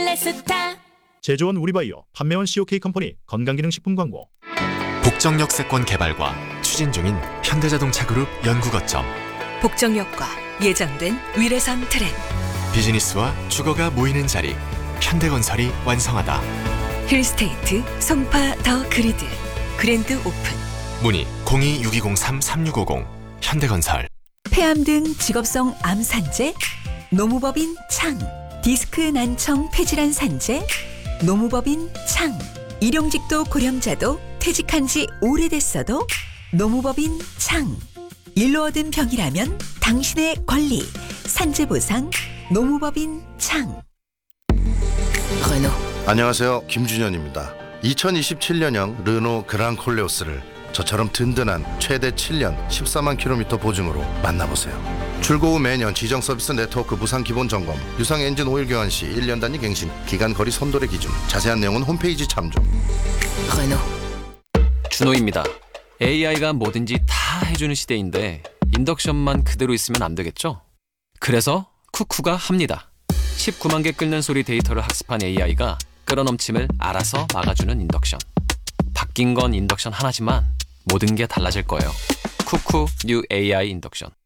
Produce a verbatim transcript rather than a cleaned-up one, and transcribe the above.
필레스타. 제조원 우리바이오, 판매원 씨오케이 컴퍼니 건강기능식품 광고. 복정역세권 개발과 추진 중인 현대자동차그룹 연구거점. 복정역과 예정된 위례선 트램. 비즈니스와 주거가 모이는 자리. 현대건설이 완성하다. 힐스테이트 송파 더 그리드 그랜드 오픈. 문의 공이 육이공삼 삼육오공. 현대건설. 폐암 등 직업성 암 산재, 노무법인 창. 디스크 난청 폐질환 산재, 노무법인 창. 일용직도 고령자도 퇴직한 지 오래됐어도 노무법인 창. 일로 얻은 병이라면 당신의 권리. 산재보상 노무법인 창. 르노. 안녕하세요, 김준현입니다. 이천이십칠년형 르노 그랑 콜레오스를 저처럼 든든한 최대 칠 년 십사만 킬로미터 보증으로 만나보세요. 출고 후 매년 지정 서비스 네트워크 무상 기본 점검, 유상 엔진 오일 교환 시 일 년 단위 갱신, 기간 거리 손도래 기준, 자세한 내용은 홈페이지 참조. 르노. 준호입니다. 에이아이가 뭐든지 다 해주는 시대인데 인덕션만 그대로 있으면 안 되겠죠? 그래서 쿠쿠가 합니다. 십구만 개 끓는 소리 데이터를 학습한 에이아이가 끓어넘침을 알아서 막아주는 인덕션. 바뀐 건 인덕션 하나지만 모든 게 달라질 거예요. 쿠쿠 뉴 에이아이 인덕션.